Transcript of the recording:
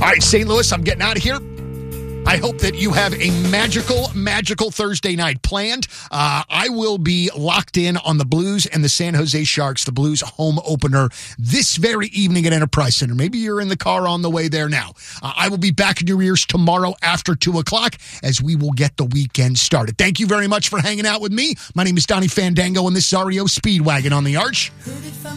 right, St. Louis, I'm getting out of here. I hope that you have a magical Thursday night planned. I will be locked in on the Blues and the San Jose Sharks, the Blues home opener this very evening at Enterprise Center. Maybe you're in the car on the way there now. I will be back in your ears tomorrow after 2 o'clock as we will get the weekend started. Thank you very much for hanging out with me. My name is Donnie Fandango, and this is REO Speedwagon on the Arch.